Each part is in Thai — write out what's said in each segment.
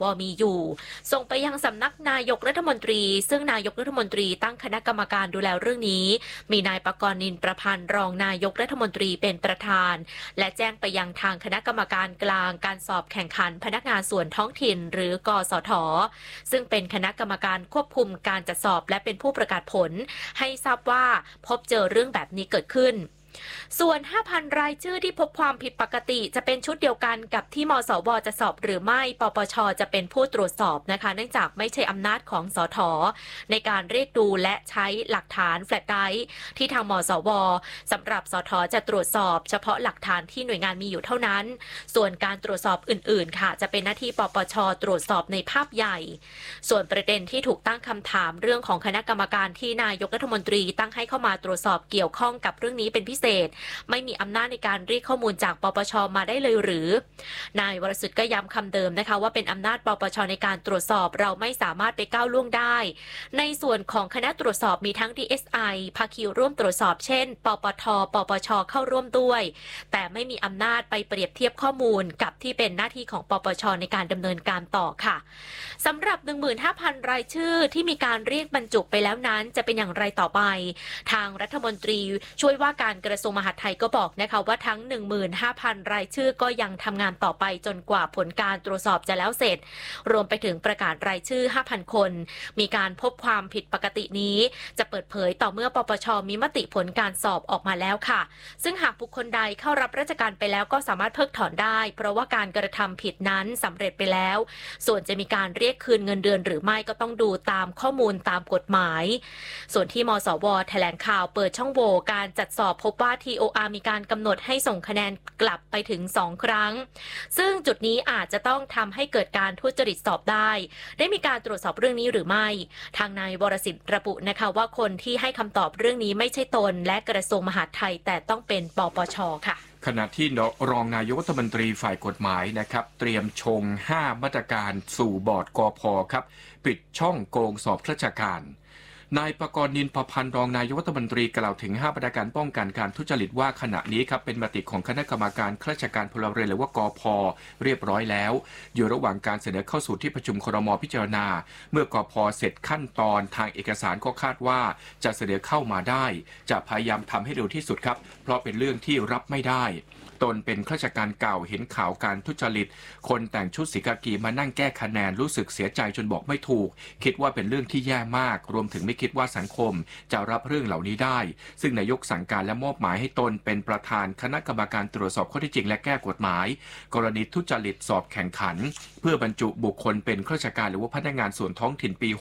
วมีอยู่ส่งไปยังสำนักนายกรัฐมนตรีซึ่งนายกรัฐมนตรีตั้งคณะกรรมการดูแลเรื่องนี้มีนายปกรณ์ นินประพันธ์รองนายกรัฐมนตรีเป็นประธานและแจ้งไปยังทางคณะกรรมการกลางการสอบแข่งขันพนักงานส่วนท้องถิ่นหรือกสทซึ่งเป็นคณะกรรมการควบคุมการจัดสอบและเป็นผู้ประกาศผลให้ทราบว่าพบเจอเรื่องแบบนี้เกิดขึ้นส่วน 5,000 รายชื่อที่พบความผิดปกติจะเป็นชุดเดียวกันกับที่มสวจะสอบหรือไม่ปปชจะเป็นผู้ตรวจสอบนะคะเนื่องจากไม่ใช่อำนาจของสทในการเรียกดูและใช้หลักฐานแฟลชไดรฟ์ที่ทางมสวสำหรับสทจะตรวจสอบเฉพาะหลักฐานที่หน่วยงานมีอยู่เท่านั้นส่วนการตรวจสอบอื่นๆค่ะจะเป็นหน้าที่ปปชตรวจสอบในภาพใหญ่ส่วนประเด็นที่ถูกตั้งคำถามเรื่องของคณะกรรมการที่นายกรัฐมนตรีตั้งให้เข้ามาตรวจสอบเกี่ยวข้องกับเรื่องนี้เป็นพิเศษไม่มีอำนาจในการเรียกข้อมูลจากปปชมาได้เลยหรือนายวรสุทธิ์ก็ย้ำคำเดิมนะคะว่าเป็นอำนาจปปชในการตรวจสอบเราไม่สามารถไปก้าวล่วงได้ในส่วนของคณะตรวจสอบมีทั้ง DSI ภาคีร่วมตรวจสอบเช่นปปทปปชเข้าร่วมด้วยแต่ไม่มีอำนาจไปเปรียบเทียบข้อมูลกับที่เป็นหน้าที่ของปปชในการดำเนินการต่อค่ะสำหรับ 15,000 รายชื่อที่มีการเรียกบรรจุไปแล้วนั้นจะเป็นอย่างไรต่อไปทางรัฐมนตรีช่วยว่าการกระทรวงมหาดไทยก็บอกนะคะว่าทั้ง 15,000 รายชื่อก็ยังทำงานต่อไปจนกว่าผลการตรวจสอบจะแล้วเสร็จรวมไปถึงประกาศรายชื่อ 5,000 คนมีการพบความผิดปกตินี้จะเปิดเผยต่อเมื่อปปชมีมติผลการสอบออกมาแล้วค่ะซึ่งหากบุคคลใดเข้ารับราชการไปแล้วก็สามารถเพิกถอนได้เพราะว่าการกระทำผิดนั้นสำเร็จไปแล้วส่วนจะมีการเรียกคืนเงินเดือนหรือไม่ก็ต้องดูตามข้อมูลตามกฎหมายส่วนที่มสวแถลงข่าวเปิดช่องโหว่การจัดสอบพบว่า TOR มีการกำหนดให้ส่งคะแนนกลับไปถึง2 ครั้งซึ่งจุดนี้อาจจะต้องทำให้เกิดการทุจริตสอบได้มีการตรวจสอบเรื่องนี้หรือไม่ทางนายวรสิทธิ์ระบุนะคะว่าคนที่ให้คำตอบเรื่องนี้ไม่ใช่ตนและกระทรวงมหาดไทยแต่ต้องเป็นปปชค่ะขณะที่รองนายกรัฐมนตรีฝ่ายกฎหมายนะครับเตรียมชง5 มาตรการสู่บอร์ดกพ.ครับปิดช่องโกงสอบราชการนายปกรณ์ นินประพันธ์รองนายกรัฐมนตรีกล่าวถึง5 มาตรการป้องกันการทุจริตว่าขณะนี้ครับเป็นมติของคณะกรรมการข้าราชการพลเรือนหรือว่ากพ.เรียบร้อยแล้วอยู่ระหว่างการเสนอเข้าสู่ที่ประชุมครม.พิจารณาเมื่อกพ.เสร็จขั้นตอนทางเอกสารก็คาดว่าจะเสนอเข้ามาได้จะพยายามทำให้เร็วที่สุดครับเพราะเป็นเรื่องที่รับไม่ได้ตนเป็นข้าราชการเก่าเห็นข่าวการทุจริตคนแต่งชุดสีกากีมานั่งแก้คะแนนรู้สึกเสียใจจนบอกไม่ถูกคิดว่าเป็นเรื่องที่แย่มากรวมถึงไม่คิดว่าสังคมจะรับเรื่องเหล่านี้ได้ซึ่งนายกสั่งการและมอบหมายให้ตนเป็นประธานคณะกรรมการตรวจสอบข้อเท็จจริงและแก้กฎหมายกรณีทุจริตสอบแข่งขันเพื่อบรรจุบุคคลเป็นข้าราชการหรือว่าพนักงานส่วนท้องถิ่นปี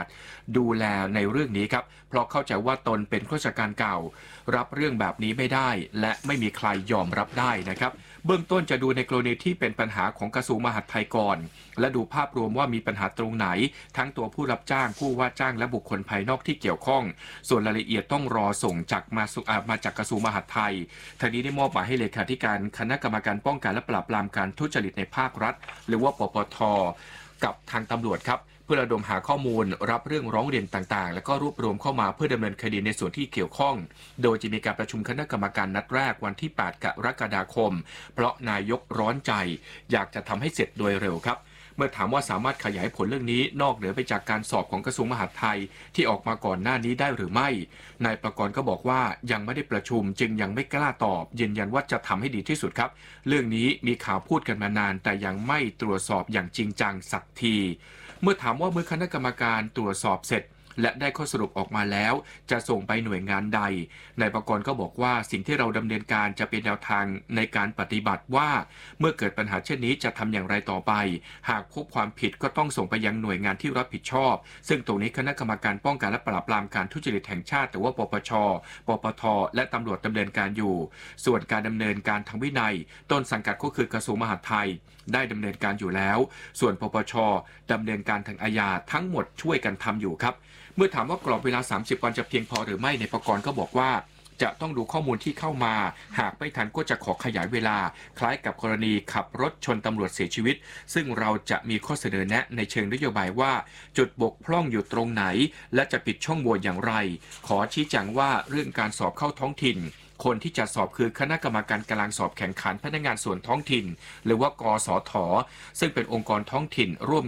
68ดูแลในเรื่องนี้ครับเพราะเข้าใจว่าตนเป็นข้าราชการเก่ารับเรื่องแบบนี้ไม่ได้และไม่มีใครยอมรับได้นะครับเบื้องต้นจะดูในกรณีที่เป็นปัญหาของกระทรวงมหาดไทยก่อนและดูภาพรวมว่ามีปัญหาตรงไหนทั้งตัวผู้รับจ้างผู้ว่าจ้างและบุคคลภายนอกที่เกี่ยวข้องส่วนรายละเอียดต้องรอส่งจากมาจากกระทรวงมหาดไทยทางนี้ได้มอบหมายให้เลขาธิการคณะกรรมการป้องกันและปราบปรามการทุจริตในภาครัฐหรือว่าปปท.กับทางตำรวจครับเพื่อระดมหาข้อมูลรับเรื่องร้องเรียนต่างๆและก็รวบรวมเข้ามาเพื่อดำเนินคดีในส่วนที่เกี่ยวข้องโดยจะมีการประชุมคณะกรรมการนัดแรกวันที่ 8 กรกฎาคมเพราะนายกร้อนใจอยากจะทำให้เสร็จโดยเร็วครับเมื่อถามว่าสามารถขยายผลเรื่องนี้นอกเหนือไปจากการสอบของกระทรวงมหาดไทยที่ออกมาก่อนหน้านี้ได้หรือไม่นายประกรณ์ก็บอกว่ายังไม่ได้ประชุมจึงยังไม่กล้าตอบยืนยันว่าจะทำให้ดีที่สุดครับเรื่องนี้มีข่าวพูดกันมานานแต่ยังไม่ตรวจสอบอย่างจริงจังสักทีเมื่อถามว่าเมื่อคณะกรรมการตรวจสอบเสร็จและได้ข้อสรุปออกมาแล้วจะส่งไปหน่วยงานใดนายประกรณ์ก็บอกว่าสิ่งที่เราดำเนินการจะเป็นแนวทางในการปฏิบัติว่าเมื่อเกิดปัญหาเช่นนี้จะทำอย่างไรต่อไปหากพบความผิดก็ต้องส่งไปยังหน่วยงานที่รับผิดชอบซึ่งตรงนี้คณะกรรมการป้องกันและปราบปรามการทุจริตแห่งชาติหรือว่าปปช.ปปท.และตำรวจดำเนินการอยู่ส่วนการดำเนินการทางวินัยต้นสังกัดก็คือกระทรวงมหาดไทยได้ดำเนินการอยู่แล้วส่วนปปช.ดำเนินการทางอาญาทั้งหมดช่วยกันทำอยู่ครับเมื่อถามว่ากรอบเวลา30 วันจะเพียงพอหรือไม่ในประกรณ์ก็บอกว่าจะต้องดูข้อมูลที่เข้ามาหากไม่ทันก็จะขอขยายเวลาคล้ายกับกรณีขับรถชนตำรวจเสียชีวิตซึ่งเราจะมีข้อเสนอแนะในเชิงนโยบายว่าจุดบกพร่องอยู่ตรงไหนและจะปิดช่องโหว่อย่างไรขอชี้แจงว่าเรื่องการสอบเข้าท้องถิ่นคนที่จะสอบคือคณะกรรมการกลางสอบแข่งขันพนักงานส่วนท้องถิ่นหรือว่ากสทซึ่งเป็นองค์กรท้องถิ่นร่วม